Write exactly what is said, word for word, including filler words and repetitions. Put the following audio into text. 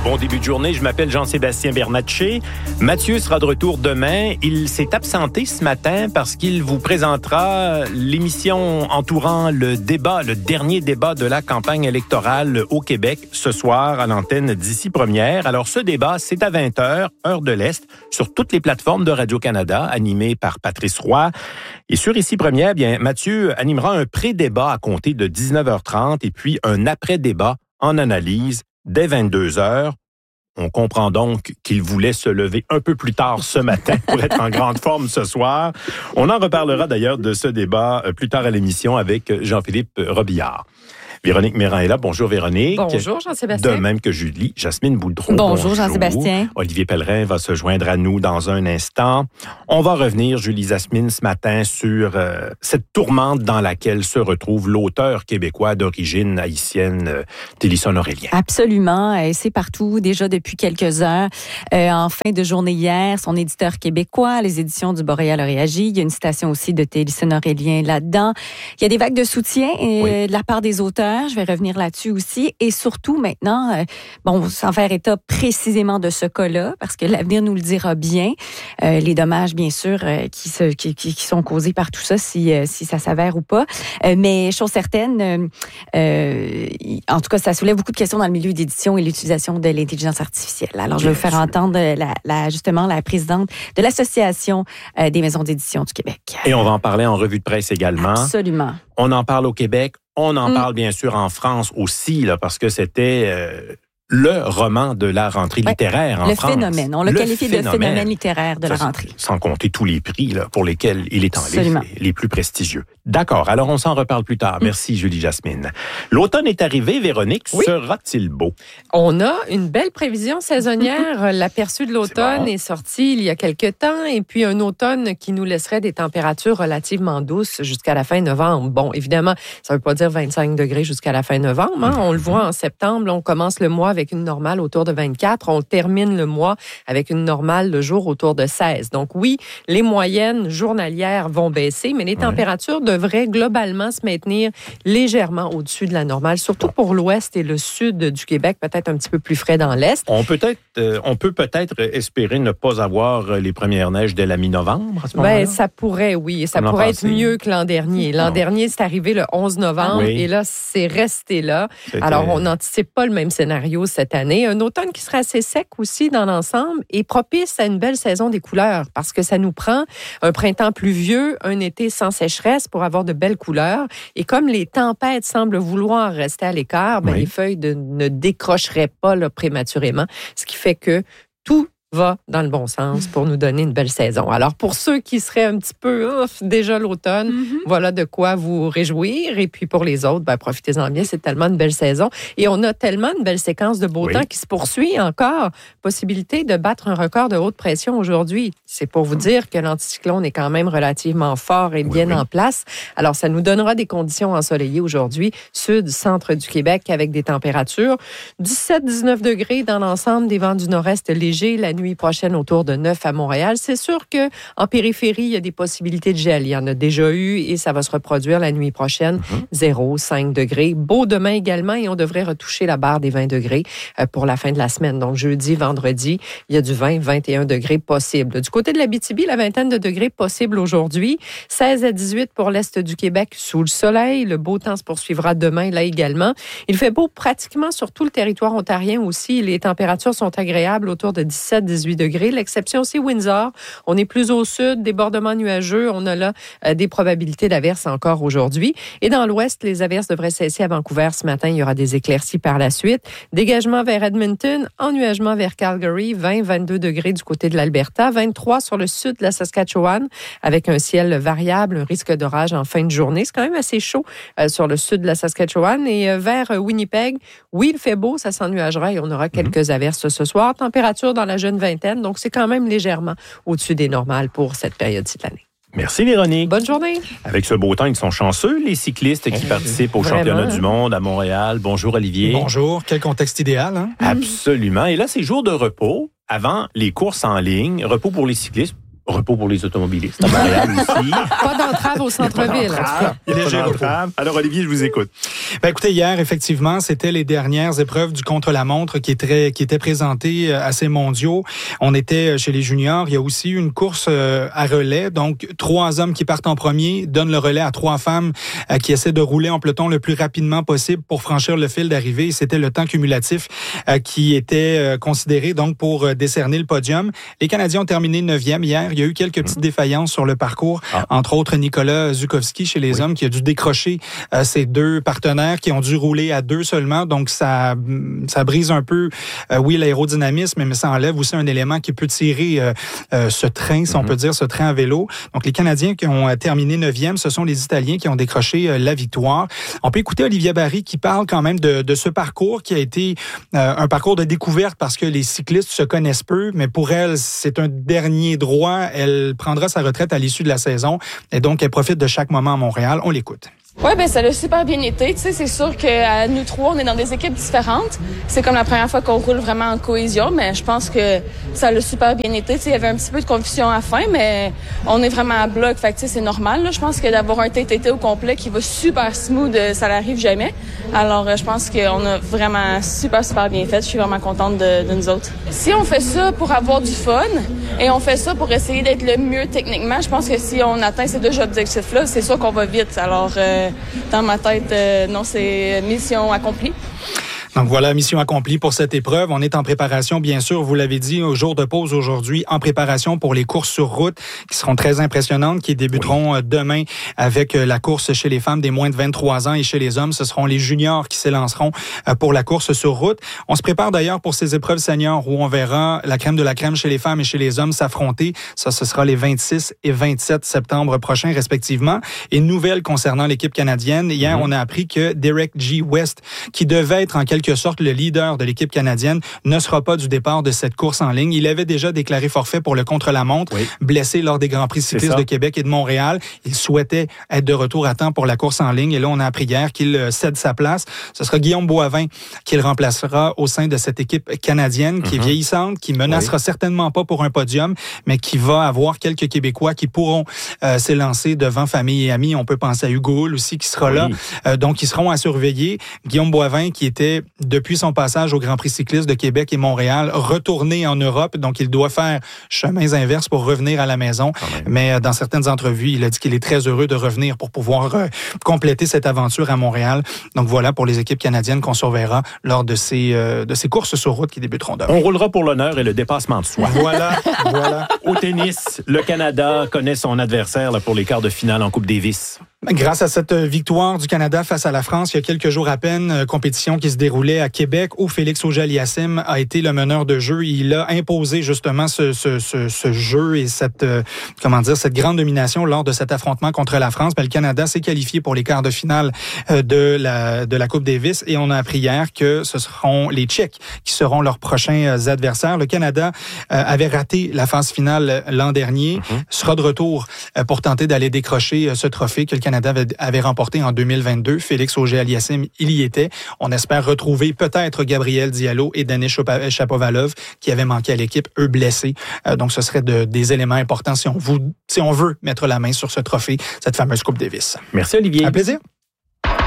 Bon début de journée, je m'appelle Jean-Sébastien Bernatchez. Mathieu sera de retour demain. Il s'est absenté ce matin parce qu'il vous présentera l'émission entourant le débat, le dernier débat de la campagne électorale au Québec ce soir à l'antenne d'Ici Première. Alors ce débat, c'est à vingt heures, heure de l'Est, sur toutes les plateformes de Radio-Canada, animé par Patrice Roy. Et sur Ici Première, bien, Mathieu animera un pré-débat à compter de dix-neuf heures trente et puis un après-débat en analyse dès vingt-deux heures. On comprend donc qu'il voulait se lever un peu plus tard ce matin pour être en grande forme ce soir. On en reparlera d'ailleurs de ce débat plus tard à l'émission avec Jean-Philippe Robillard. Véronique Méran est là. Bonjour Véronique. Bonjour Jean-Sébastien. De même que Julie. Jasmine Boudreau. Bonjour, bonjour Jean-Sébastien. Olivier Pellerin va se joindre à nous dans un instant. On va revenir, Julie Jasmine, ce matin sur euh, cette tourmente dans laquelle se retrouve l'auteur québécois d'origine haïtienne, euh, Télisson Aurélien. Absolument. Et c'est partout déjà depuis quelques heures. Euh, en fin de journée hier, son éditeur québécois, les éditions du Boréal a réagi. Il y a une citation aussi de Télisson Aurélien là-dedans. Il y a des vagues de soutien et, oui. euh, de la part des auteurs. Je vais revenir là-dessus aussi. Et surtout, maintenant, euh, bon, sans faire état précisément de ce cas-là, parce que l'avenir nous le dira bien, euh, les dommages, bien sûr, euh, qui, se, qui, qui, qui sont causés par tout ça, si, euh, si ça s'avère ou pas. Euh, mais chose certaine, euh, euh, en tout cas, ça soulève beaucoup de questions dans le milieu d'édition et l'utilisation de l'intelligence artificielle. Alors, je vais vous faire entendre la, la, justement la présidente de l'Association euh, des maisons d'édition du Québec. Et on va en parler en revue de presse également. Absolument. On en parle au Québec. On en Mm. parle bien sûr en France aussi, là, parce que c'était euh, le roman de la rentrée ouais, littéraire en le France. Phénomène. On l'a le qualifié phénomène. de phénomène littéraire de Ça, la rentrée. Sans compter tous les prix là, pour lesquels il est en liste, les, les plus prestigieux. D'accord, alors on s'en reparle plus tard. Mm. Merci Julie Jasmine. L'automne est arrivé, Véronique, oui. Sera-t-il beau? On a une belle prévision saisonnière. L'aperçu de l'automne est, bon. est sorti il y a quelques temps et puis un automne qui nous laisserait des températures relativement douces jusqu'à la fin novembre. Bon, évidemment, ça ne veut pas dire vingt-cinq degrés jusqu'à la fin novembre. Hein? Mm. On le voit en septembre, on commence le mois avec une normale autour de vingt-quatre. On termine le mois avec une normale le jour autour de seize. Donc oui, les moyennes journalières vont baisser, mais les ouais. températures devraient globalement se maintenir légèrement au-dessus de la normale, surtout pour l'ouest et le sud du Québec, peut-être un petit peu plus frais dans l'est. On peut être, euh, on peut peut-être espérer ne pas avoir les premières neiges dès la mi-novembre à ce moment-là? Ben, ça pourrait, oui. Ça on pourrait être mieux que l'an dernier. L'an non. dernier, c'est arrivé le onze novembre oui. et là, c'est resté là. C'était... Alors, on n'anticipe pas le même scénario cette année. Un automne qui sera assez sec aussi dans l'ensemble et propice à une belle saison des couleurs parce que ça nous prend un printemps pluvieux, un été sans sécheresse pour avoir de belles couleurs. Et comme les tempêtes semblent vouloir rester à l'écart, ben oui. les feuilles de, ne décrocheraient pas là, prématurément, ce qui fait que tout va dans le bon sens pour nous donner une belle saison. Alors, pour ceux qui seraient un petit peu ouf, déjà l'automne, mm-hmm. voilà de quoi vous réjouir. Et puis, pour les autres, ben, profitez-en bien. C'est tellement une belle saison. Et on a tellement une belle séquence de beau oui. temps qui se poursuit encore. Possibilité de battre un record de haute pression aujourd'hui. C'est pour vous dire que l'anticyclone est quand même relativement fort et bien oui, oui. en place. Alors, ça nous donnera des conditions ensoleillées aujourd'hui, sud, centre du Québec, avec des températures dix-sept à dix-neuf degrés dans l'ensemble, des vents du nord-est légers. La nuit prochaine autour de neuf à Montréal. C'est sûr qu'en périphérie, il y a des possibilités de gel. Il y en a déjà eu et ça va se reproduire la nuit prochaine. Mm-hmm. zéro à cinq degrés. Beau demain également et on devrait retoucher la barre des vingt degrés pour la fin de la semaine. Donc, jeudi, vendredi, il y a du vingt à vingt et un degrés possible. Du côté de l'Abitibi, la vingtaine de degrés possible aujourd'hui. seize à dix-huit pour l'Est du Québec sous le soleil. Le beau temps se poursuivra demain là également. Il fait beau pratiquement sur tout le territoire ontarien aussi. Les températures sont agréables autour de dix-sept à dix-huit degrés. L'exception, c'est Windsor. On est plus au sud, débordements nuageux. On a là euh, des probabilités d'averses encore aujourd'hui. Et dans l'ouest, les averses devraient cesser à Vancouver ce matin. Il y aura des éclaircies par la suite. Dégagement vers Edmonton, ennuagement vers Calgary, vingt à vingt-deux degrés du côté de l'Alberta, vingt-trois sur le sud de la Saskatchewan, avec un ciel variable, un risque d'orage en fin de journée. C'est quand même assez chaud euh, sur le sud de la Saskatchewan. Et euh, vers euh, Winnipeg, oui, il fait beau, ça s'ennuagera et on aura quelques mm-hmm. averses ce soir. Température dans la jeune vingtaine, donc c'est quand même légèrement au-dessus des normales pour cette période-ci de l'année. Merci Véronique. Bonne journée. Avec ce beau temps, ils sont chanceux, les cyclistes qui participent au Vraiment, championnat hein? du monde à Montréal. Bonjour Olivier. Bonjour, quel contexte idéal. Hein? Absolument. Et là, c'est jour de repos avant les courses en ligne. Repos pour les cyclistes. Repos pour les automobilistes. À Montréal aussi. Pas d'entrave au centre-ville. Léger entrave. Alors, Olivier, je vous écoute. Ben, écoutez, hier, effectivement, c'était les dernières épreuves du contre-la-montre qui étaient, qui étaient présentées à ces mondiaux. On était chez les juniors. Il y a aussi une course à relais. Donc, trois hommes qui partent en premier donnent le relais à trois femmes qui essaient de rouler en peloton le plus rapidement possible pour franchir le fil d'arrivée. C'était le temps cumulatif qui était considéré donc pour décerner le podium. Les Canadiens ont terminé neuvième hier. Il y a eu quelques petites défaillances sur le parcours, ah. entre autres Nicolas Zukowski chez les oui. hommes qui a dû décrocher euh, ses deux partenaires qui ont dû rouler à deux seulement. Donc, ça, ça brise un peu, euh, oui, l'aérodynamisme, mais ça enlève aussi un élément qui peut tirer euh, euh, ce train, si mm-hmm. on peut dire, ce train à vélo. Donc, les Canadiens qui ont terminé neuvième, ce sont les Italiens qui ont décroché euh, la victoire. On peut écouter Olivia Barry qui parle quand même de, de ce parcours qui a été euh, un parcours de découverte parce que les cyclistes se connaissent peu, mais pour elle, c'est un dernier droit. Elle prendra sa retraite à l'issue de la saison et donc elle profite de chaque moment à Montréal. On l'écoute. Oui, ben ça a super bien été. Tu sais, c'est sûr que nous trois, on est dans des équipes différentes. C'est comme la première fois qu'on roule vraiment en cohésion, mais je pense que ça a super bien été. Tu sais, il y avait un petit peu de confusion à la fin, mais on est vraiment à bloc. Fait que tu sais, c'est normal. Là. Je pense que d'avoir un T T T au complet qui va super smooth, ça n'arrive jamais. Alors, je pense qu'on a vraiment super, super bien fait. Je suis vraiment contente de, de nous autres. Si on fait ça pour avoir du fun et on fait ça pour essayer d'être le mieux techniquement, je pense que si on atteint ces deux objectifs-là, c'est sûr qu'on va vite. Alors, euh, dans ma tête, euh, non, c'est mission accomplie. Donc voilà, mission accomplie pour cette épreuve. On est en préparation, bien sûr, vous l'avez dit, au jour de pause aujourd'hui, en préparation pour les courses sur route qui seront très impressionnantes, qui débuteront oui. demain avec la course chez les femmes des moins de vingt-trois ans et chez les hommes, ce seront les juniors qui s'élanceront pour la course sur route. On se prépare d'ailleurs pour ces épreuves seniors où on verra la crème de la crème chez les femmes et chez les hommes s'affronter. Ça, ce sera les vingt-six et vingt-sept septembre prochains, respectivement. Et nouvelle concernant l'équipe canadienne. Hier, mmh. on a appris que Derek G. West, qui devait être en quelque sorte le leader de l'équipe canadienne, ne sera pas du départ de cette course en ligne. Il avait déjà déclaré forfait pour le contre-la-montre, oui. blessé lors des Grands Prix cyclistes de Québec et de Montréal. Il souhaitait être de retour à temps pour la course en ligne. Et là, on a appris hier qu'il cède sa place. Ce sera Guillaume Boivin qui le remplacera au sein de cette équipe canadienne qui mm-hmm. est vieillissante, qui menacera oui. certainement pas pour un podium, mais qui va avoir quelques Québécois qui pourront euh, s'élancer devant famille et amis. On peut penser à Hugo Hull aussi qui sera oui. là. Euh, donc, ils seront à surveiller. Guillaume Boivin qui était depuis son passage au Grand Prix cycliste de Québec et Montréal, retourné en Europe. Donc, il doit faire chemins inverses pour revenir à la maison. Mais dans certaines entrevues, il a dit qu'il est très heureux de revenir pour pouvoir euh, compléter cette aventure à Montréal. Donc, voilà pour les équipes canadiennes qu'on surveillera lors de ces, euh, de ces courses sur route qui débuteront demain. On roulera pour l'honneur et le dépassement de soi. Voilà, voilà. Au tennis, le Canada connaît son adversaire là, pour les quarts de finale en Coupe Davis. Grâce à cette victoire du Canada face à la France, il y a quelques jours à peine, compétition qui se déroulait à Québec où Félix Auger-Aliassime a été le meneur de jeu. Il a imposé justement ce, ce, ce, ce jeu et cette, euh, comment dire, cette grande domination lors de cet affrontement contre la France. Ben, le Canada s'est qualifié pour les quarts de finale euh, de la, de la Coupe Davis et on a appris hier que ce seront les Tchèques qui seront leurs prochains adversaires. Le Canada euh, avait raté la phase finale l'an dernier, mm-hmm. sera de retour euh, pour tenter d'aller décrocher euh, ce trophée que le Canada avait, avait remporté en deux mille vingt-deux. Félix Auger-Aliassime, il y était. On espère retrouver peut-être Gabriel Diallo et Denis Shapovalov qui avaient manqué à l'équipe, eux blessés. Euh, donc, ce serait de, des éléments importants si on, vous, si on veut mettre la main sur ce trophée, cette fameuse Coupe Davis. Merci, Olivier. Un plaisir.